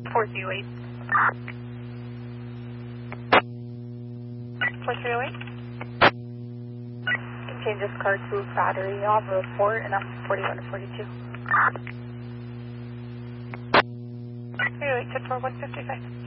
408. 408. Can change this car to battery on road 4 and I'm 41 to 42. 308, 10 for 155.